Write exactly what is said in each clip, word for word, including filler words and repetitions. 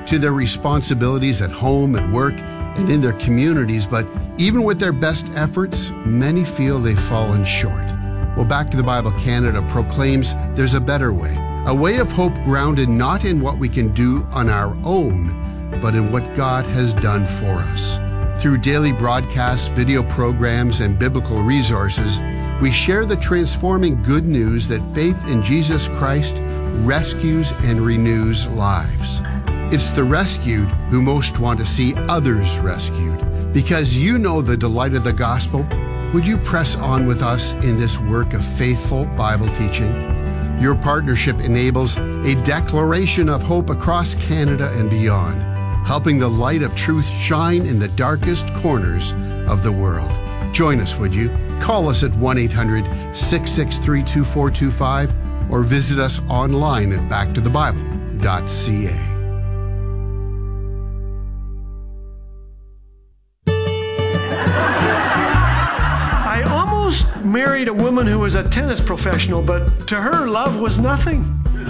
to their responsibilities at home, at work, and in their communities, but even with their best efforts, many feel they've fallen short. Well, Back to the Bible Canada proclaims there's a better way, a way of hope grounded not in what we can do on our own, but in what God has done for us. Through daily broadcasts, video programs, and biblical resources, we share the transforming good news that faith in Jesus Christ rescues and renews lives. It's the rescued who most want to see others rescued. Because you know the delight of the gospel, would you press on with us in this work of faithful Bible teaching? Your partnership enables a declaration of hope across Canada and beyond, helping the light of truth shine in the darkest corners of the world. Join us, would you? Call us at one eight hundred, six six three, two four two five or visit us online at back to the bible dot c a. Married a woman who was a tennis professional, but to her, love was nothing.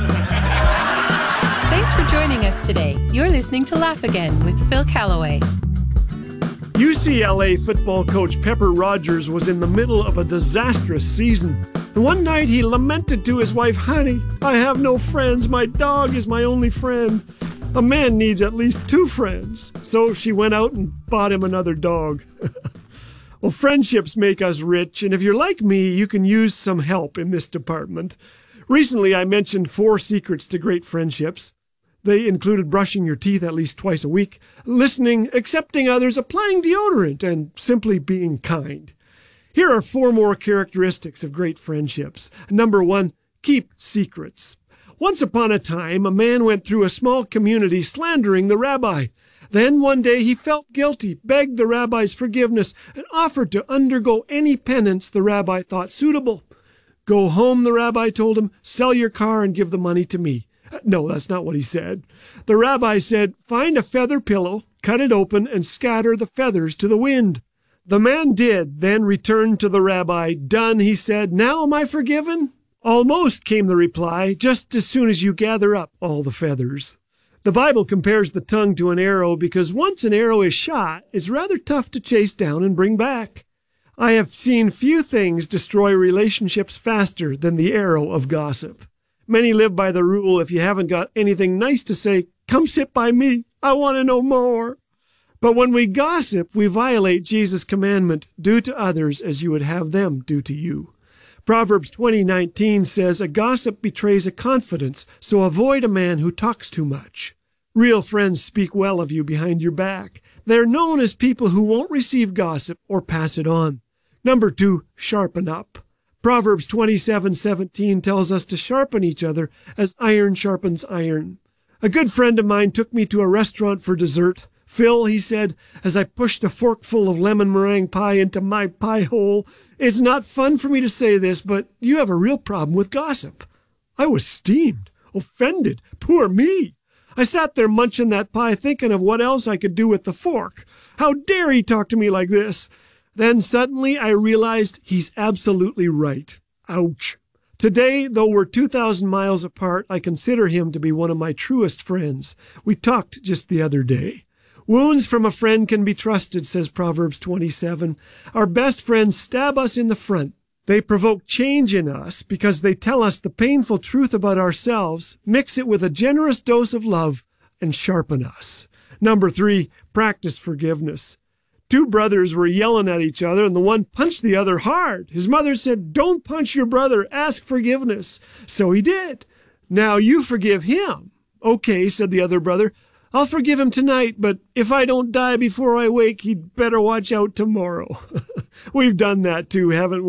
Thanks for joining us today. You're listening to Laugh Again with Phil Callaway. U C L A football coach Pepper Rogers was in the middle of a disastrous season. And one night he lamented to his wife, "Honey, I have no friends. My dog is my only friend. A man needs at least two friends." So she went out and bought him another dog. Well, friendships make us rich, and if you're like me, you can use some help in this department. Recently, I mentioned four secrets to great friendships. They included brushing your teeth at least twice a week, listening, accepting others, applying deodorant, and simply being kind. Here are four more characteristics of great friendships. Number one, keep secrets. Once upon a time, a man went through a small community slandering the rabbi. Then one day he felt guilty, begged the rabbi's forgiveness, and offered to undergo any penance the rabbi thought suitable. "Go home," the rabbi told him, "sell your car and give the money to me." No, that's not what he said. The rabbi said, "Find a feather pillow, cut it open, and scatter the feathers to the wind." The man did, then returned to the rabbi. "Done," he said. "Now am I forgiven?" "Almost," came the reply, "just as soon as you gather up all the feathers." The Bible compares the tongue to an arrow because once an arrow is shot, it's rather tough to chase down and bring back. I have seen few things destroy relationships faster than the arrow of gossip. Many live by the rule, if you haven't got anything nice to say, come sit by me. I want to know more. But when we gossip, we violate Jesus' commandment, do to others as you would have them do to you. Proverbs twenty nineteen says, "A gossip betrays a confidence, so avoid a man who talks too much." Real friends speak well of you behind your back. They're known as people who won't receive gossip or pass it on. Number two, sharpen up. Proverbs twenty-seven seventeen tells us to sharpen each other as iron sharpens iron. A good friend of mine took me to a restaurant for dessert. "Phil," he said, as I pushed a forkful of lemon meringue pie into my pie hole, "it's not fun for me to say this, but you have a real problem with gossip." I was steamed, offended. Poor me. I sat there munching that pie thinking of what else I could do with the fork. How dare he talk to me like this? Then suddenly I realized he's absolutely right. Ouch. Today, though we're two thousand miles apart, I consider him to be one of my truest friends. We talked just the other day. Wounds from a friend can be trusted, says Proverbs twenty-seven. Our best friends stab us in the front. They provoke change in us because they tell us the painful truth about ourselves, mix it with a generous dose of love, and sharpen us. Number three, practice forgiveness. Two brothers were yelling at each other, and the one punched the other hard. His mother said, "Don't punch your brother, ask forgiveness." So he did. "Now you forgive him." "Okay," said the other brother. "I'll forgive him tonight, but if I don't die before I wake, he'd better watch out tomorrow." We've done that too, haven't we?